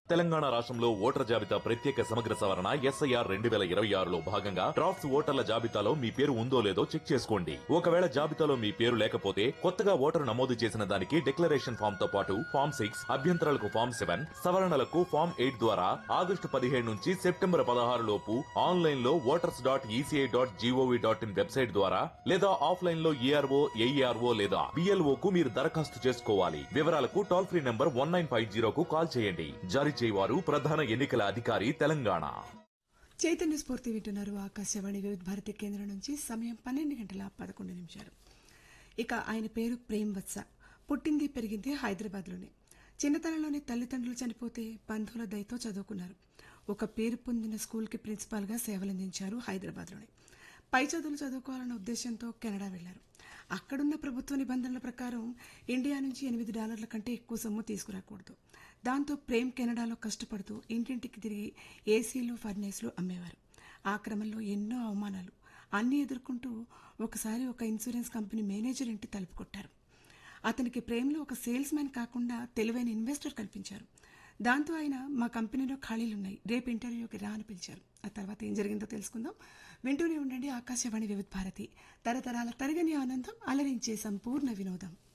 తెలంగాణ రాష్ట్రంలో ఓటర్ జాబితా ప్రత్యేక సమగ్ర సవరణ ఎస్ఐఆర్ 2026లో భాగంగా డ్రాఫ్ట్స్ ఓటర్ల జాబితాలో మీ పేరు ఉందో లేదో చెక్ చేసుకోండి. ఒకవేళ జాబితాలో మీ పేరు లేకపోతే కొత్తగా ఓటరు నమోదు చేసిన దానికి డిక్లరేషన్ ఫామ్ తో పాటు ఫామ్ 6, అభ్యంతరాలకు ఫామ్ 7, సవరణలకు ఫామ్ 8 ద్వారా ఆగస్టు 17 నుంచి సెప్టెంబర్ 16 లోపు ఆన్లైన్ లో voters.eci.gov.in వెబ్సైట్ ద్వారా లేదా ఆఫ్లైన్ లో ఏఆర్ఓ, ఏఈఆర్ఓ లేదా బిఎల్ఓ కు మీరు దరఖాస్తు చేసుకోవాలి. వివరాలకు టోల్ ఫ్రీ నంబర్ 1950 కు కాల్ చేయండి. జారీ చేయవారు ప్రధాన ఎన్నికల అధికారి తెలంగాణ. చైతన్య స్ఫూర్తి వింటున్నారు. ఆకాశవాణి వివిధ భారతి కేంద్రం నుంచి. సమయం 12:11 ఇక ఆయన పేరు ప్రేమ్ వత్స. పుట్టింది పెరిగింది హైదరాబాద్లోనే. చిన్నతనంలోనే తల్లిదండ్రులు చనిపోతే బంధువుల దయతో చదువుకున్నారు. ఒక పేరు పొందిన స్కూల్కి ప్రిన్సిపాల్గా సేవలందించారు హైదరాబాద్లోనే. పై చదువులు చదువుకోవాలన్న ఉద్దేశంతో కెనడా వెళ్లారు. అక్కడున్న ప్రభుత్వ నిబంధనల ప్రకారం ఇండియా నుంచి $8 కంటే ఎక్కువ సొమ్ము తీసుకురాకూడదు. దాంతో ప్రేమ్ కెనడాలో కష్టపడుతూ ఇంటింటికి తిరిగి ఏసీలు, ఫర్నేస్లు అమ్మేవారు. ఆ క్రమంలో ఎన్నో అవమానాలు అన్నీ ఎదుర్కొంటూ ఒకసారి ఒక ఇన్సూరెన్స్ కంపెనీ మేనేజర్ ఇంటి తలుపు కొట్టారు. అతనికి ప్రేమ్లో ఒక సేల్స్ మ్యాన్ కాకుండా తెలివైన ఇన్వెస్టర్ కల్పించారు. దాంతో ఆయన, మా కంపెనీలో ఖాళీలున్నాయి, రేపు ఇంటర్వ్యూకి రా అని పిలిచారు. ఆ తర్వాత ఏం జరిగిందో తెలుసుకుందాం. వింటూనే ఉండండి ఆకాశవాణి వివిధ భారతి. తరతరాల తరగని ఆనందం, అలరించే సంపూర్ణ వినోదం.